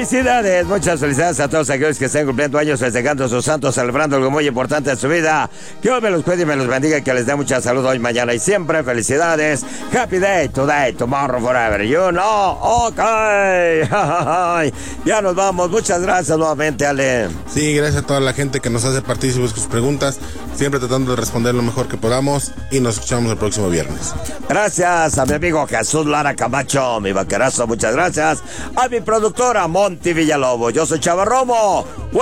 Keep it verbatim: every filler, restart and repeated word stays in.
Felicidades, muchas felicidades a todos aquellos que estén cumpliendo años, festejando a sus santos, celebrando algo muy importante en su vida. Que Dios me los cuide y me los bendiga, que les dé mucha salud hoy, mañana y siempre. Felicidades. Happy day, today, tomorrow, forever. You know, ok. Ya nos vamos. Muchas gracias nuevamente, Ale. Sí, gracias a toda la gente que nos hace partícipes con sus preguntas, siempre tratando de responder lo mejor que podamos, y nos escuchamos el próximo viernes. Gracias a mi amigo Jesús Lara Camacho, mi vaquerazo, muchas gracias. A mi productora Monty Villalobos, yo soy Chava Romo.